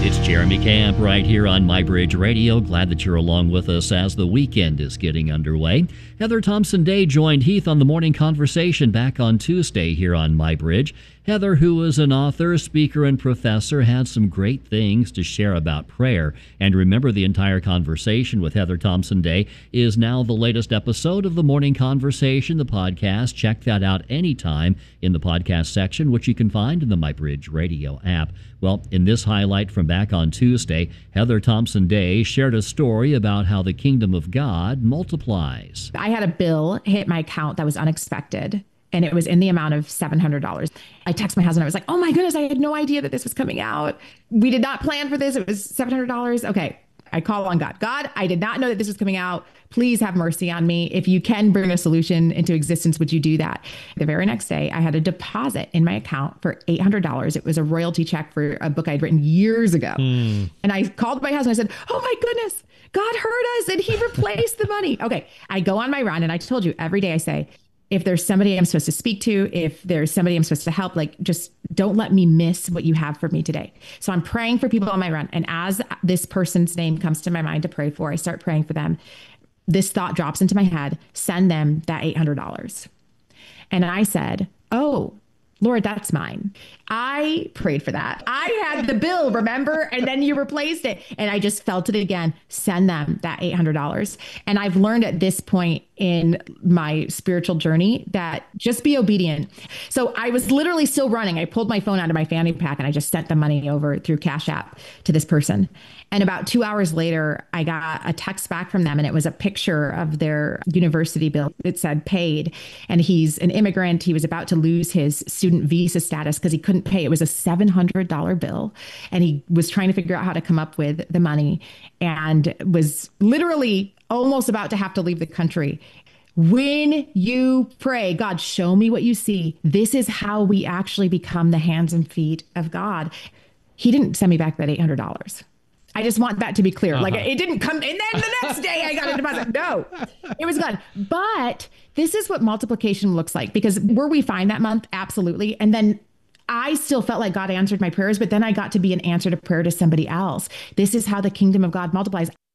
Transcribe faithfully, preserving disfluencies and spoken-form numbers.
It's Jeremy Camp right here on MyBridge Radio. Glad that you're along with us as the weekend is getting underway. Heather Thompson Day joined Heath on the Morning Conversation back on Tuesday here on MyBridge. Heather, who is an author, speaker, and professor, had some great things to share about prayer. And remember, the entire conversation with Heather Thompson Day is now the latest episode of the Morning Conversation, the podcast. Check that out anytime in the podcast section, which you can find in the MyBridge Radio app. Well, in this highlight from back on Tuesday, Heather Thompson Day shared a story about how the kingdom of God multiplies. I had a bill hit my account that was unexpected, and it was in the amount of seven hundred dollars. I texted my husband. I was like, oh my goodness, I had no idea that this was coming out. We did not plan for this. It was seven hundred dollars. Okay. I call on God. God, I did not know that this was coming out. Please have mercy on me. If you can bring a solution into existence, would you do that? The very next day, I had a deposit in my account for eight hundred dollars. It was a royalty check for a book I'd written years ago. Mm. And I called my husband. I said, oh my goodness, God heard us and he replaced the money. Okay. I go on my run, and I told you every day I say, if there's somebody I'm supposed to speak to, if there's somebody I'm supposed to help, like, just don't let me miss what you have for me today. So I'm praying for people on my run. And as this person's name comes to my mind to pray for, I start praying for them. This thought drops into my head, send them that eight hundred dollars. And I said, oh, Lord, that's mine. I prayed for that. I had the bill, remember? And then you replaced it. And I just felt it again. Send them that eight hundred dollars. And I've learned at this point in my spiritual journey that just be obedient. So I was literally still running. I pulled my phone out of my fanny pack and I just sent the money over through Cash App to this person. And about two hours later, I got a text back from them, and it was a picture of their university bill. It said paid, and he's an immigrant. He was about to lose his student visa status because he couldn't pay. It was a seven hundred dollars bill, and he was trying to figure out how to come up with the money and was literally almost about to have to leave the country. When you pray, God, show me what you see. This is how we actually become the hands and feet of God. He didn't send me back that eight hundred dollars. I just want that to be clear. Uh-huh. Like, it didn't come, and then the next day I got a deposit. No, it was gone. But this is what multiplication looks like, because were we fine that month? Absolutely. And then I still felt like God answered my prayers, but then I got to be an answer to prayer to somebody else. This is how the kingdom of God multiplies.